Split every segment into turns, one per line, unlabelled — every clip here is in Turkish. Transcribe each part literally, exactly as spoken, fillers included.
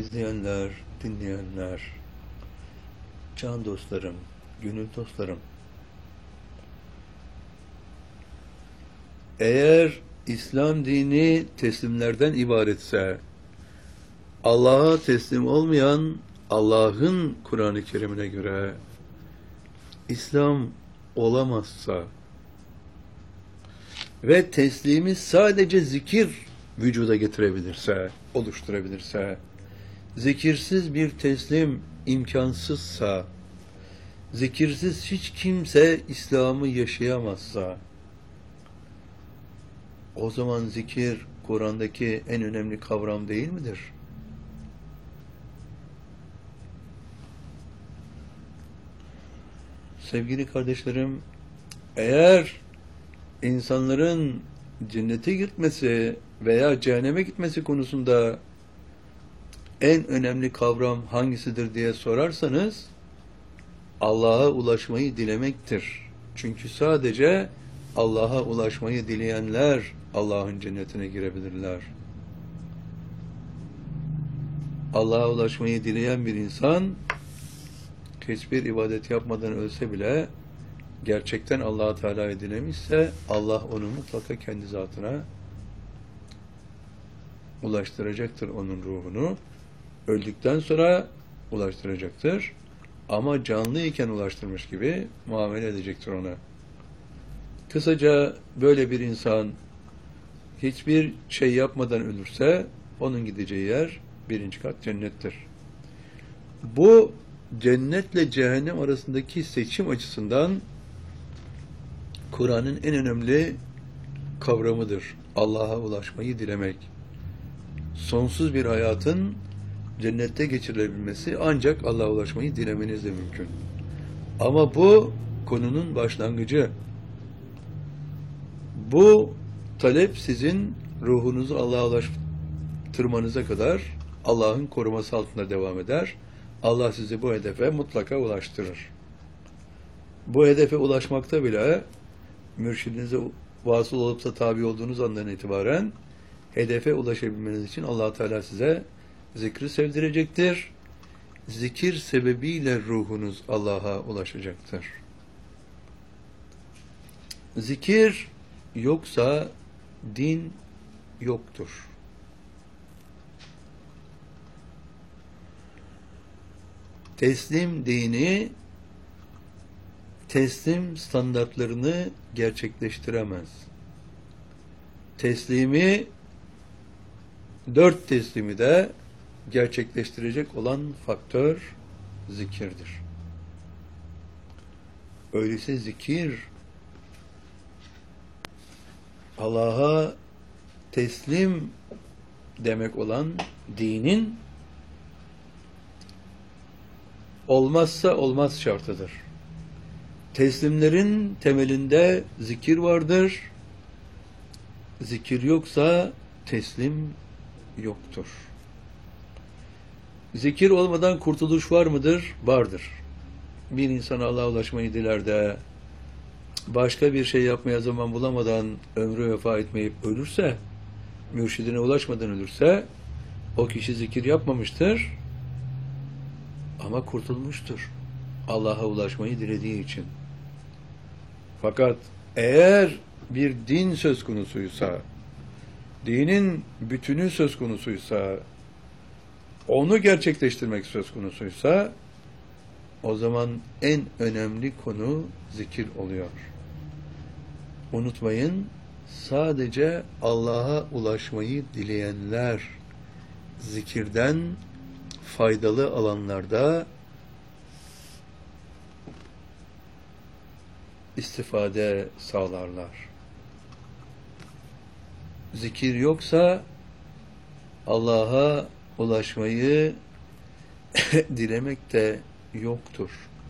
İzleyenler, dinleyenler, can dostlarım, gönül dostlarım. Eğer İslam dini teslimlerden ibaretse, Allah'a teslim olmayan Allah'ın Kur'an-ı Kerim'ine göre İslam olamazsa ve teslimi sadece zikir vücuda getirebilirse, oluşturabilirse, zikirsiz bir teslim imkansızsa, zikirsiz hiç kimse İslam'ı yaşayamazsa, o zaman zikir Kur'an'daki en önemli kavram değil midir? Sevgili kardeşlerim, eğer insanların cennete gitmesi veya cehenneme gitmesi konusunda en önemli kavram hangisidir diye sorarsanız, Allah'a ulaşmayı dilemektir. Çünkü sadece Allah'a ulaşmayı dileyenler Allah'ın cennetine girebilirler. Allah'a ulaşmayı dileyen bir insan hiçbir ibadet yapmadan ölse bile gerçekten Allah-u Teala'yı dilemişse Allah onu mutlaka kendi zatına ulaştıracaktır, onun ruhunu. Öldükten sonra ulaştıracaktır. Ama canlıyken ulaştırmış gibi muamele edecektir ona. Kısaca böyle bir insan hiçbir şey yapmadan ölürse onun gideceği yer birinci kat cennettir. Bu cennetle cehennem arasındaki seçim açısından Kur'an'ın en önemli kavramıdır. Allah'a ulaşmayı dilemek. Sonsuz bir hayatın cennette geçirilebilmesi ancak Allah'a ulaşmayı dilemenizle mümkün. Ama bu konunun başlangıcı. Bu talep sizin ruhunuzu Allah'a ulaştırmanıza kadar Allah'ın koruması altında devam eder. Allah sizi bu hedefe mutlaka ulaştırır. Bu hedefe ulaşmakta bile mürşidinize vasıl olup da tabi olduğunuz andan itibaren hedefe ulaşabilmeniz için Allah Teala size zikri sevdirecektir. Zikir sebebiyle ruhunuz Allah'a ulaşacaktır. Zikir yoksa din yoktur. Teslim dini teslim standartlarını gerçekleştiremez. Teslimi dört teslimi de gerçekleştirecek olan faktör zikirdir. Öyleyse zikir Allah'a teslim demek olan dinin olmazsa olmaz şartıdır. Teslimlerin temelinde zikir vardır. Zikir yoksa teslim yoktur. Zikir olmadan kurtuluş var mıdır? Vardır. Bir insan Allah'a ulaşmayı diler de başka bir şey yapmaya zaman bulamadan ömrü vefa etmeyip ölürse, mürşidine ulaşmadan ölürse, o kişi zikir yapmamıştır ama kurtulmuştur. Allah'a ulaşmayı dilediği için. Fakat eğer bir din söz konusuysa, dinin bütünü söz konusuysa, onu gerçekleştirmek söz konusuysa, o zaman en önemli konu zikir oluyor. Unutmayın, sadece Allah'a ulaşmayı dileyenler zikirden faydalı alanlarda istifade sağlarlar. Zikir yoksa Allah'a ulaşmayı dilemek de yoktur.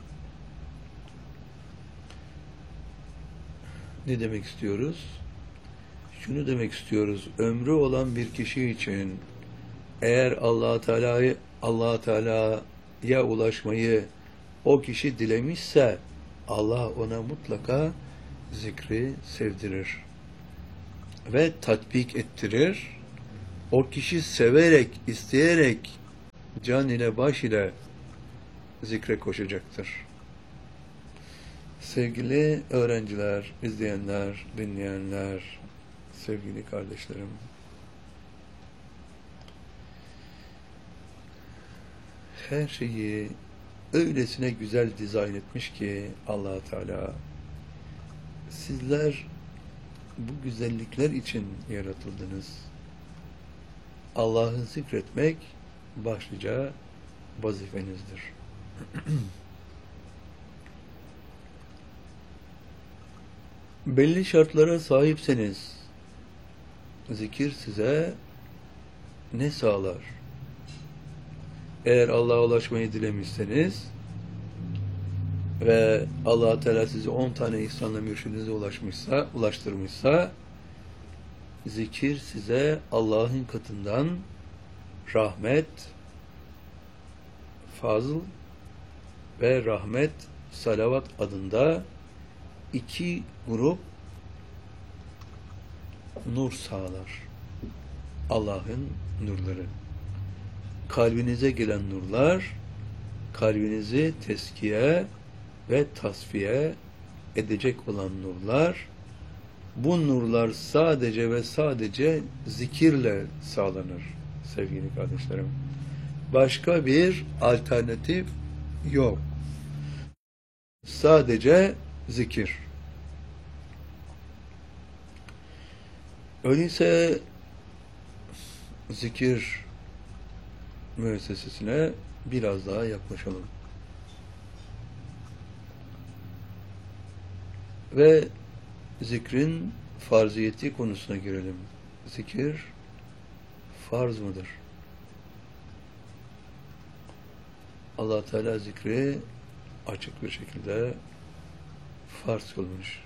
Ne demek istiyoruz? Şunu demek istiyoruz. Ömrü olan bir kişi için eğer Allah Teala'yı Allah Teala'ya ulaşmayı o kişi dilemişse Allah ona mutlaka zikri sevdirir ve tatbik ettirir. O kişi severek, isteyerek can ile baş ile zikre koşacaktır. Sevgili öğrenciler, izleyenler, dinleyenler, sevgili kardeşlerim, her şeyi öylesine güzel dizayn etmiş ki Allah Teala, sizler bu güzellikler için yaratıldınız. Allah'ı zikretmek başlıca vazifenizdir. Belli şartlara sahipseniz zikir size ne sağlar? Eğer Allah'a ulaşmayı dilemişseniz ve Allah Teala sizi on tane ihsanla mürşidinize ulaşmışsa, ulaştırmışsa, zikir size Allah'ın katından rahmet, fazl ve rahmet, salavat adında iki grup nur sağlar. Allah'ın nurları. Kalbinize gelen nurlar, kalbinizi teskiye ve tasfiye edecek olan nurlar, bu nurlar sadece ve sadece zikirle sağlanır sevgili kardeşlerim. Başka bir alternatif yok. Sadece zikir. Öyleyse zikir müessesesine biraz daha yaklaşalım. Ve zikrin farziyeti konusuna girelim. Zikir farz mıdır? Allah Teala zikri açık bir şekilde farz kılmış.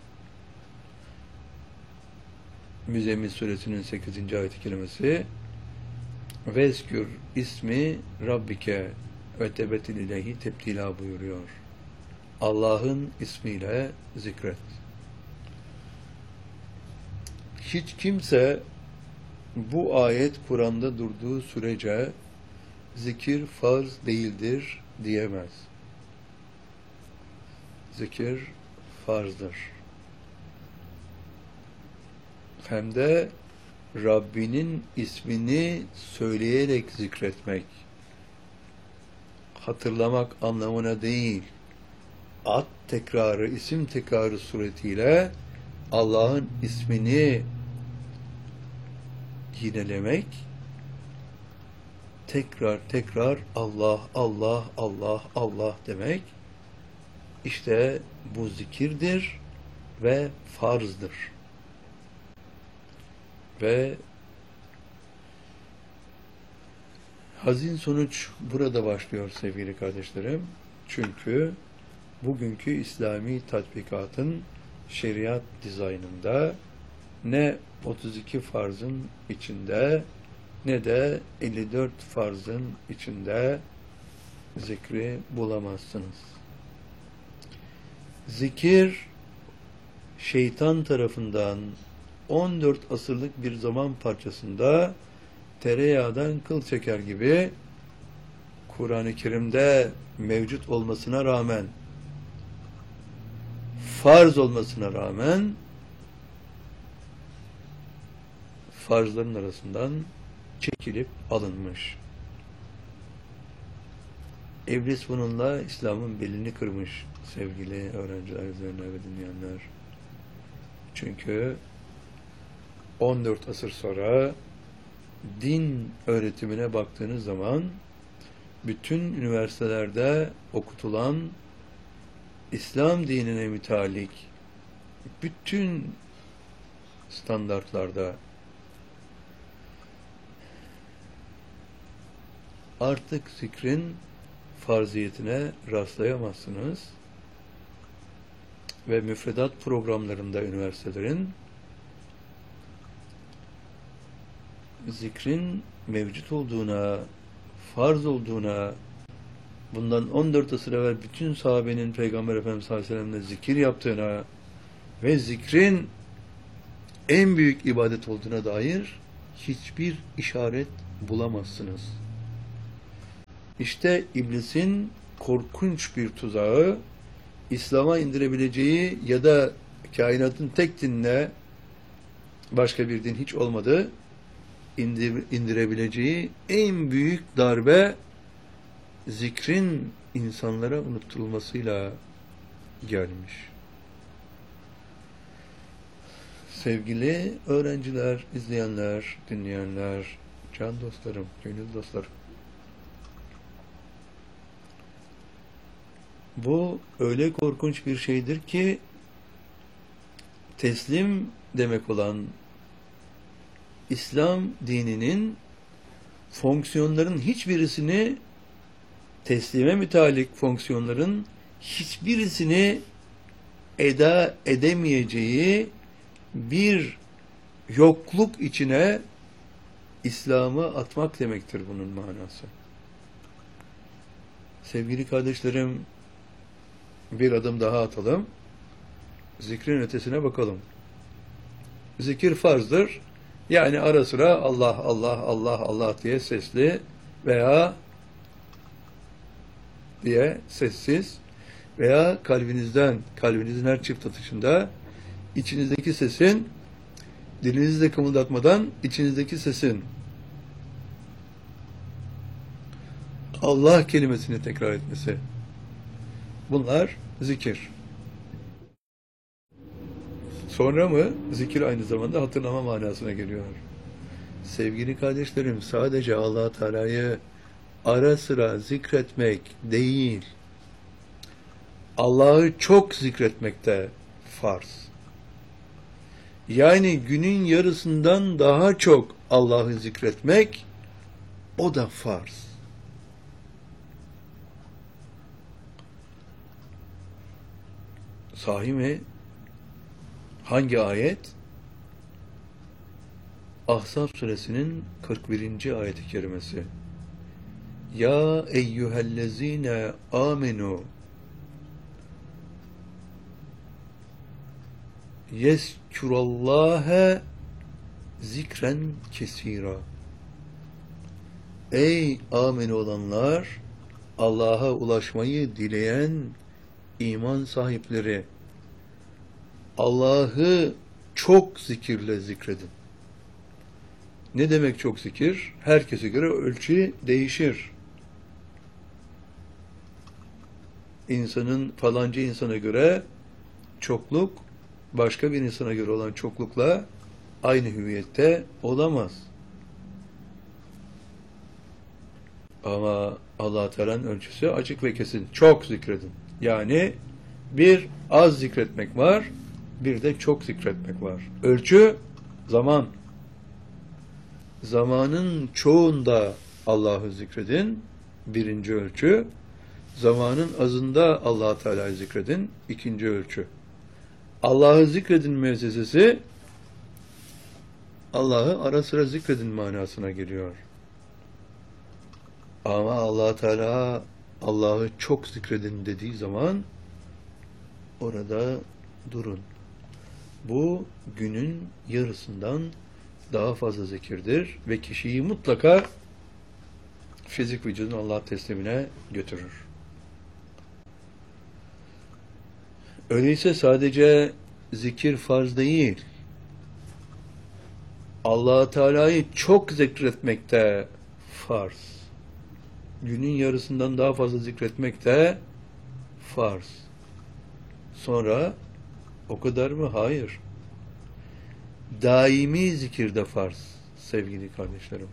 Müzzemmil suresinin sekizinci ayet-i kerimesi Vezkür ismi Rabbike ve tebetil ileyhi tebdila buyuruyor. Allah'ın ismiyle zikret. Hiç kimse bu ayet Kur'an'da durduğu sürece zikir farz değildir diyemez. Zikir farzdır. Hem de Rabbinin ismini söyleyerek zikretmek, hatırlamak anlamına değil, ad tekrarı, isim tekrarı suretiyle Allah'ın ismini yinelemek, tekrar tekrar Allah, Allah, Allah, Allah demek, işte bu zikirdir ve farzdır. Ve hazin sonuç burada başlıyor sevgili kardeşlerim. Çünkü bugünkü İslami tatbikatın şeriat dizaynında ne otuz iki farzın içinde ne de elli dört farzın içinde zikri bulamazsınız. Zikir şeytan tarafından on dört asırlık bir zaman parçasında tereyağdan kıl çeker gibi Kur'an-ı Kerim'de mevcut olmasına rağmen, farz olmasına rağmen farzların arasından çekilip alınmış. İblis bununla İslam'ın belini kırmış sevgili öğrenciler, izleyenler ve dinleyenler. Çünkü on dört asır sonra din öğretimine baktığınız zaman bütün üniversitelerde okutulan İslam dinine mütalik bütün standartlarda artık zikrin farziyetine rastlayamazsınız ve müfredat programlarında üniversitelerin zikrin mevcut olduğuna, farz olduğuna, bundan on dört asır evvel bütün sahabenin Peygamber Efendimiz sallallahu aleyhi ve sellem'le zikir yaptığına ve zikrin en büyük ibadet olduğuna dair hiçbir işaret bulamazsınız. İşte iblisin korkunç bir tuzağı, İslam'a indirebileceği ya da kainatın tek dinle, başka bir din hiç olmadı, indir, indirebileceği en büyük darbe, zikrin insanlara unutturulmasıyla gelmiş. Sevgili öğrenciler, izleyenler, dinleyenler, can dostlarım, gönül dostlarım. Bu öyle korkunç bir şeydir ki, teslim demek olan İslam dininin fonksiyonların hiçbirisini, teslime mütalik fonksiyonların hiçbirisini eda edemeyeceği bir yokluk içine İslam'ı atmak demektir bunun manası. Sevgili kardeşlerim, bir adım daha atalım. Zikrin ötesine bakalım. Zikir farzdır. Yani ara sıra Allah, Allah, Allah, Allah diye sesli veya diye sessiz veya kalbinizden, kalbinizin her çift atışında içinizdeki sesin, dilinizi de kımıldatmadan içinizdeki sesin Allah kelimesini tekrar etmesi. Bunlar zikir. Sonra mı? Zikir aynı zamanda hatırlama manasına geliyor. Sevgili kardeşlerim, sadece Allah Teala'yı ara sıra zikretmek değil, Allah'ı çok zikretmekte farz. Yani günün yarısından daha çok Allah'ı zikretmek, o da farz. Sahi mi? Hangi ayet? Ahzab suresinin kırk birinci ayet-i kerimesi. Ya eyyühellezine amenu yezkurallâhe zikren kesîrâ. Ey amin olanlar, Allah'a ulaşmayı dileyen iman sahipleri, Allah'ı çok zikirle zikredin. Ne demek çok zikir? Herkese göre ölçü değişir. İnsanın, falanca insana göre çokluk, başka bir insana göre olan çoklukla aynı hüviyette olamaz. Ama Allah Teala'nın ölçüsü açık ve kesin. Çok zikredin. Yani bir az zikretmek var, bir de çok zikretmek var. Ölçü zaman. Zamanın çoğunda Allah'ı zikredin. Birinci ölçü. Zamanın azında Allah Teala'yı zikredin. İkinci ölçü. Allah'ı zikredin müessesesi Allah'ı ara sıra zikredin manasına geliyor. Ama Allah Teala Allah'ı çok zikredin dediği zaman orada durun. Bu günün yarısından daha fazla zikirdir ve kişiyi mutlaka fizik vücudun Allah teslimine götürür. Öyleyse sadece zikir farz değil, Allah Teala'yı çok zikretmek de farz. Günün yarısından daha fazla zikretmek de farz. Sonra o kadar mı? Hayır. Daimi zikir de farz sevgili kardeşlerim.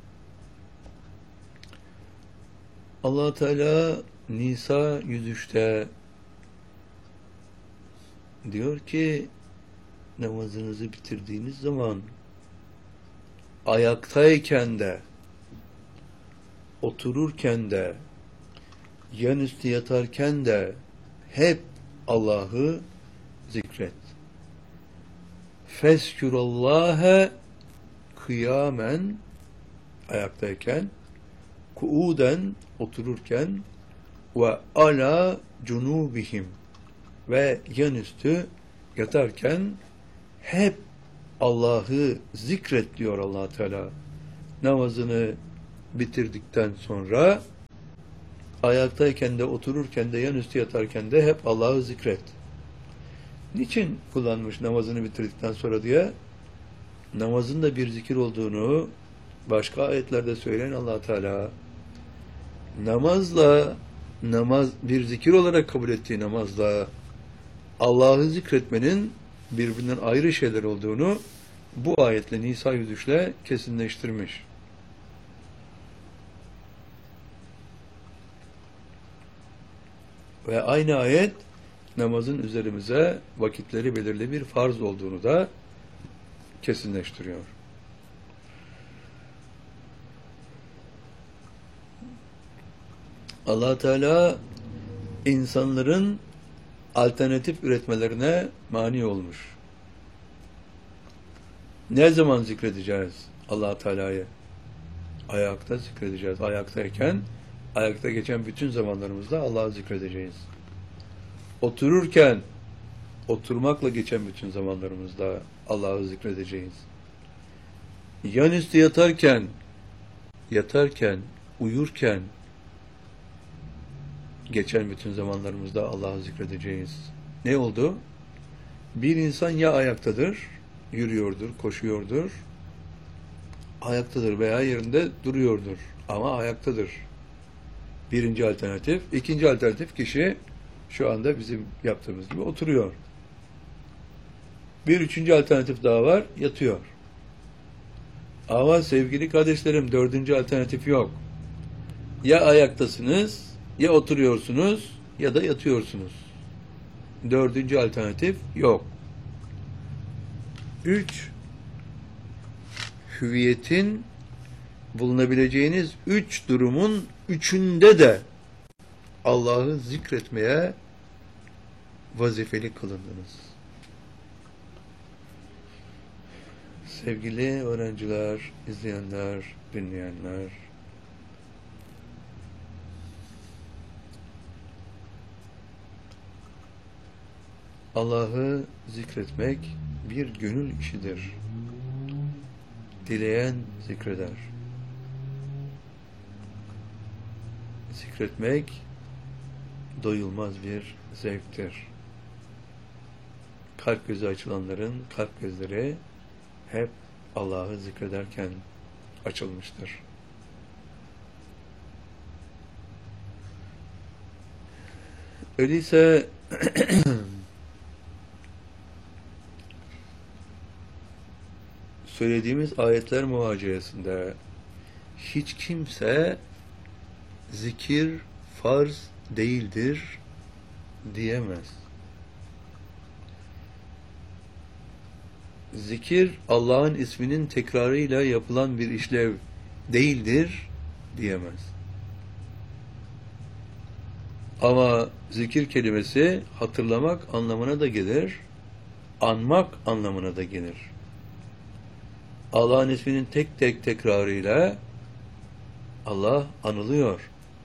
Allah Teala Nisa yüz üçte diyor ki, namazınızı bitirdiğiniz zaman ayaktayken de, otururken de, yan üstü yatarken de hep Allah'ı zikret. Fezkurallâhe kıyamen, ayaktayken, kuuden, otururken, ve ala cunubihim, ve yan üstü yatarken hep Allah'ı zikret diyor Allah Teala. Namazını bitirdikten sonra Ayaktayken de, otururken de, yan üstü yatarken de hep Allah'ı zikret. Niçin kullanmış namazını bitirdikten sonra diye? Namazın da bir zikir olduğunu başka ayetlerde söyleyen Allah Teala, namazla, namaz bir zikir olarak kabul ettiği namazla Allah'ı zikretmenin birbirinden ayrı şeyler olduğunu bu ayetle, Nisa yüz üçle kesinleştirmiş. Ve aynı ayet namazın üzerimize vakitleri belirli bir farz olduğunu da kesinleştiriyor. Allah Teala insanların alternatif üretmelerine mani olmuş. Ne zaman zikredeceğiz Allah Teala'yı? Ayakta zikredeceğiz. Ayaktayken, ayakta geçen bütün zamanlarımızda Allah'ı zikredeceğiz. Otururken, oturmakla geçen bütün zamanlarımızda Allah'ı zikredeceğiz. Yan üstü yatarken, yatarken, uyurken, geçen bütün zamanlarımızda Allah'ı zikredeceğiz. Ne oldu? Bir insan ya ayaktadır, yürüyordur, koşuyordur, ayaktadır veya yerinde duruyordur ama ayaktadır. Birinci alternatif. İkinci alternatif, kişi şu anda bizim yaptığımız gibi oturuyor. Bir üçüncü alternatif daha var, yatıyor. Ama sevgili kardeşlerim, dördüncü alternatif yok. Ya ayaktasınız, ya oturuyorsunuz, ya da yatıyorsunuz. Dördüncü alternatif yok. Üç, hüviyetin bulunabileceğiniz üç durumun üçünde de Allah'ı zikretmeye vazifeli kılındınız. Sevgili öğrenciler, izleyenler, dinleyenler, Allah'ı zikretmek bir gönül işidir. Dileyen zikreder. Zikretmek doyulmaz bir zevktir. Kalp gözü açılanların kalp gözleri hep Allah'ı zikrederken açılmıştır. Öyleyse söylediğimiz ayetler muhacirasında hiç kimse zikir farz değildir diyemez. Zikir Allah'ın isminin tekrarıyla yapılan bir işlev değildir diyemez. Ama zikir kelimesi hatırlamak anlamına da gelir, anmak anlamına da gelir. Allah'ın isminin tek tek tekrarıyla Allah anılıyor.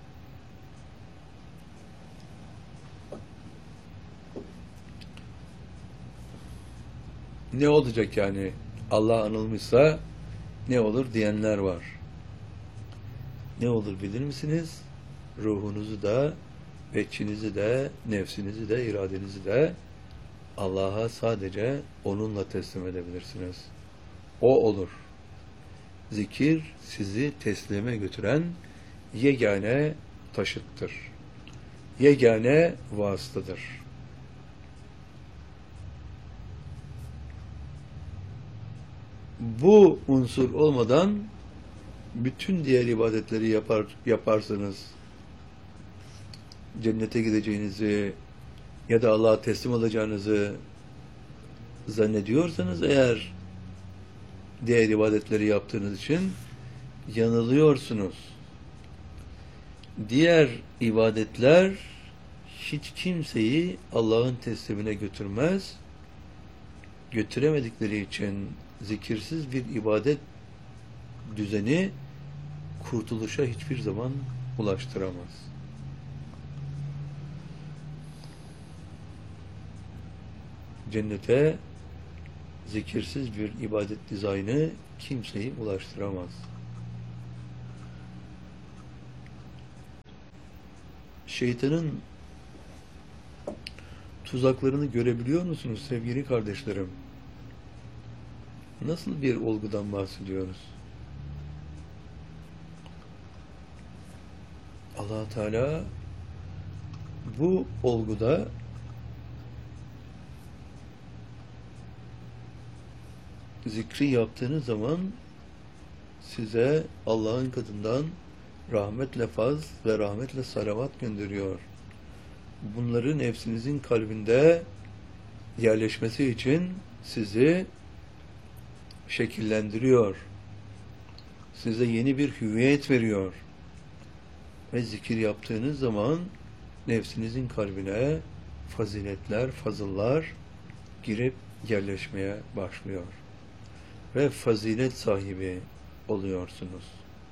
Ne olacak yani? Allah anılmışsa ne olur diyenler var. Ne olur bilir misiniz? Ruhunuzu da, veçinizi de, nefsinizi de, iradenizi de Allah'a sadece onunla teslim edebilirsiniz. O olur. Zikir sizi teslime götüren yegane taşıttır. Yegane vasıtadır. Bu unsur olmadan bütün diğer ibadetleri yapar yaparsanız cennete gideceğinizi ya da Allah'a teslim olacağınızı zannediyorsanız eğer diğer ibadetleri yaptığınız için yanılıyorsunuz. Diğer ibadetler hiç kimseyi Allah'ın teslimine götürmez. Götüremedikleri için zikirsiz bir ibadet düzeni kurtuluşa hiçbir zaman ulaştıramaz. Cennete zikirsiz bir ibadet dizaynı kimseyi ulaştıramaz. şeytanın tuzaklarını görebiliyor musunuz sevgili kardeşlerim? Nasıl bir olgudan bahsediyoruz? Allah Teala bu olguda zikri yaptığınız zaman size Allah'ın katından rahmetle faz ve rahmetle salavat gönderiyor. Bunların nefsinizin kalbinde yerleşmesi için sizi şekillendiriyor. Size yeni bir hüviyet veriyor. Ve zikir yaptığınız zaman nefsinizin kalbine faziletler, fazıllar girip yerleşmeye başlıyor. Ve fazilet sahibi oluyorsunuz.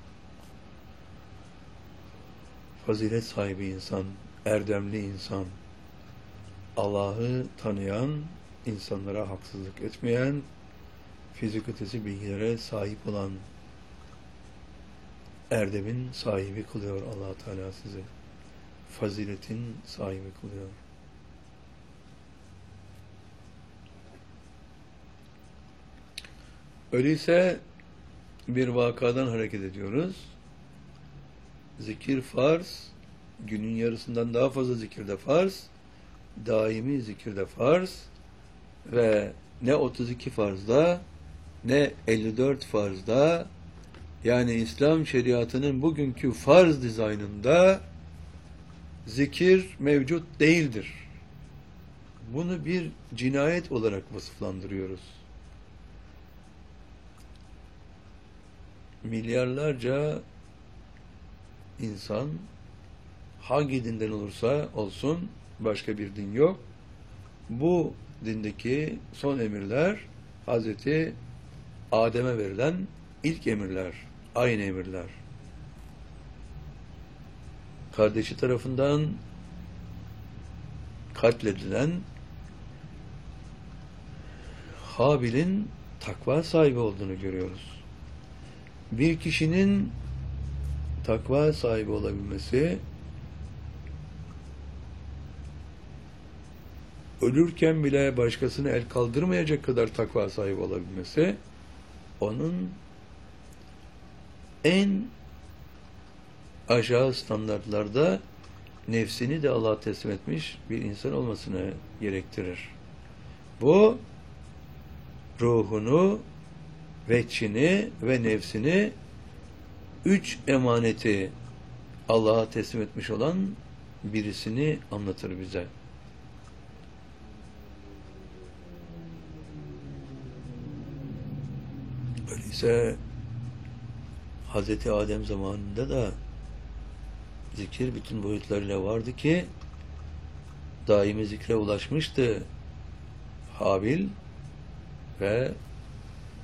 Fazilet sahibi insan, erdemli insan, Allah'ı tanıyan, insanlara haksızlık etmeyen, fizik ötesi bilgilere sahip olan erdemin sahibi kılıyor Allah Teala sizi. Faziletin sahibi kılıyor. Öyleyse bir vakadan hareket ediyoruz. Zikir farz, günün yarısından daha fazla zikirde farz, daimi zikirde farz ve ne otuz iki farzda ne elli dört farzda, yani İslam şeriatının bugünkü farz dizaynında zikir mevcut değildir. Bunu bir cinayet olarak vasıflandırıyoruz. Milyarlarca insan, hangi dinden olursa olsun, başka bir din yok, bu dindeki son emirler Hazreti Adem'e verilen ilk emirler, aynı emirler. Kardeşi tarafından katledilen Habil'in takva sahibi olduğunu görüyoruz. Bir kişinin takva sahibi olabilmesi, ölürken bile başkasına el kaldırmayacak kadar takva sahibi olabilmesi, onun en aşağı standartlarda nefsini de Allah'a teslim etmiş bir insan olmasını gerektirir. Bu, ruhunu, veçhini ve nefsini üç emaneti Allah'a teslim etmiş olan birisini anlatır bize. Öyleyse Hazreti Adem zamanında da zikir bütün boyutlarıyla vardı ki daimi zikre ulaşmıştı Habil ve